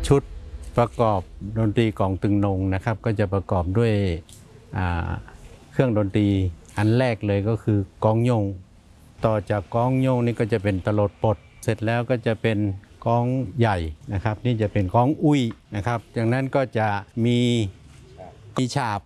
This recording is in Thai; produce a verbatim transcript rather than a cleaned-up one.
ชุดประกอบดนตรีกลองตึงนงนะครับก็จะประกอบด้วยเครื่องดนตรีอันแรกเลยก็คือกลองโยงต่อจากกลองโยงนี่ก็จะเป็นตลดปดเสร็จแล้วก็จะเป็นกลองใหญ่นะครับนี่จะเป็นกลองอุ้ยนะครับจากนั้นก็จะมีมีฉาบ